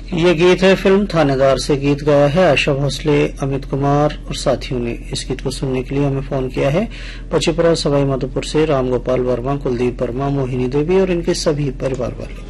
ये गीत है फिल्म थानेदार से। गीत गाया है आशा भोसले, अमित कुमार और साथियों ने। इस गीत को सुनने के लिए हमें फोन किया है पचीपुरा सवाई माधोपुर से राम गोपाल वर्मा, कुलदीप वर्मा, मोहिनी देवी और इनके सभी परिवार वाले।